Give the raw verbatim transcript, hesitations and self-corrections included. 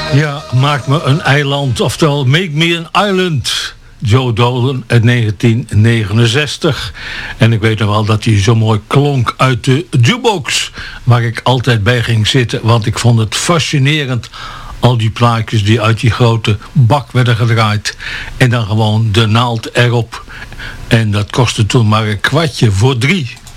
Ja, maak me een eiland, oftewel Make Me an Island. Joe Dolan uit negentien negenenzestig. En ik weet nog wel dat hij zo mooi klonk uit de jukebox, waar ik altijd bij ging zitten, want ik vond het fascinerend. Al die plaatjes die uit die grote bak werden gedraaid. En dan gewoon de naald erop. En dat kostte toen maar een kwartje voor drie.